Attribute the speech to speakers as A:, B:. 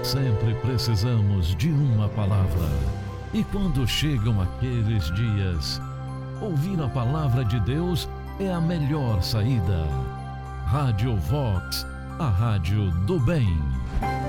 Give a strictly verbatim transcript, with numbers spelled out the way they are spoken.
A: Sempre precisamos de uma palavra. E quando chegam aqueles dias, ouvir a palavra de Deus é a melhor saída. Rádio Vox, a rádio do bem.